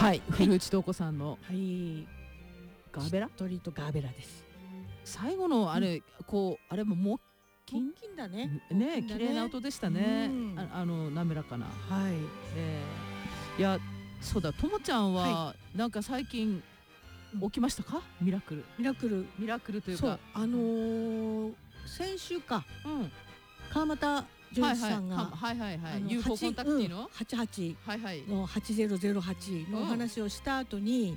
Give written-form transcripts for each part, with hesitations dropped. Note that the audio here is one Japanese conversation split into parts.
はい、古内東子さんのはい、 ガーベラ、 しっとりとガーベラです。 最後のあれ、こうあれも木キンキンだね。 ね、綺麗な音でしたね。滑らかな。 はい。 いや、そうだ、ともちゃんはなんか最近起きましたか？ミラクルミラクルというそうか、 先週か、 うん、 川俣純一さんが UFO コンタクティの 88の8008のお話をした後に、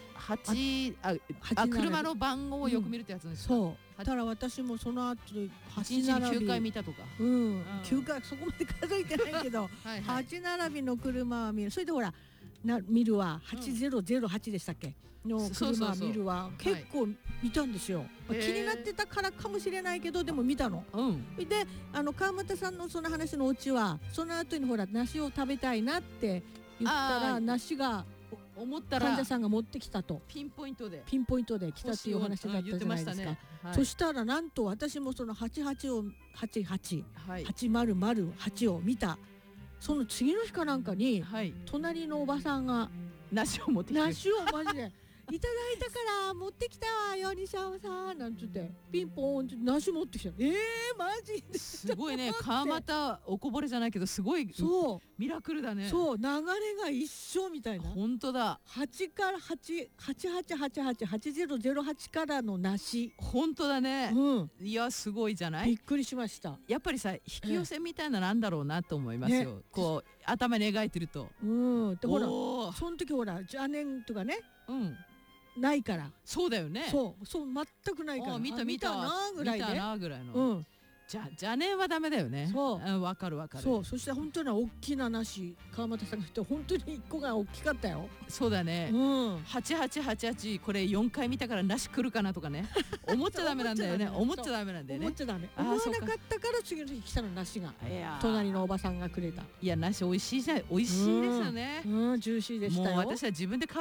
車の番号をよく見るってやつですか？ そう。ただ私もその後 1日に9回見たとか。 9回そこまで数えてないけど、8並びの車は見る。それでほら見るは8008でしたっけの車は見るは結構見たんですよ。気になってたからかもしれないけど、でも見たの。で川俣さんのその話のオチは、その後にほら梨を食べたいなって言ったら、梨が思ったら患者さんが持ってきたと、 ピンポイントで来たっていうお話だったじゃないですか。そしたらなんと私もその808を見たその次の日かなんかに、隣のおばさんが梨を持ってきて、 梨をマジでいただいたから持ってきたわよ西山さんなんつってピンポーンって梨持ってきた。マジですごいね。川俣おこぼれじゃないけど、すごいミラクルだね。 そう流れが一緒みたいな。 本当だ。 8から88888008からの梨。 本当だね。いやすごいじゃない。 びっくりしました。 やっぱりさ、引き寄せみたいななんだろうなと思いますよ。こう頭に描いてると。 でほらその時ほら邪念とかね。ないから。 そうだよね。 そう全くないから。 見たなぐらいの。邪念はダメだよね。そう、わかる。 そして本当に大きな梨、川俣さんが言って本当に1個が大きかったよ。 そうだね。8888これ4回見たから梨来るかなとかね。思っちゃダメなんだよね。思っちゃダメなんだよね。 思わなかったから次の日来たの梨が。隣のおばさんがくれた。 いや梨美味しいですよね。 ジューシーでしたよ。 もう私は自分で